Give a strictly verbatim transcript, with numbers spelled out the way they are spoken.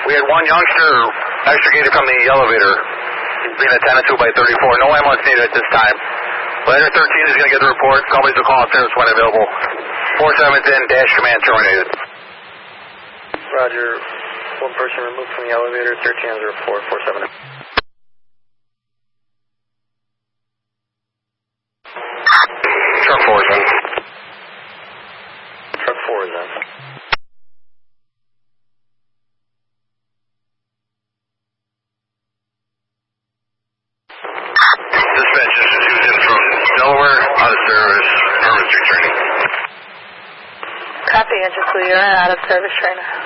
We had one youngster extricated from the elevator. He's being attended to by thirty-four. No ambulance needed at this time. Ladder thirteen is going to get the report. Companies will call clearance when available. four seven's in, dash command terminated. Roger. One person removed from the elevator. thirteen has a report. four seven. Truck four is in. Truck four is in. Dispatch, this is Susan from Delaware, out of service, emergency training. Copy, Engine Clear, out of service trainer.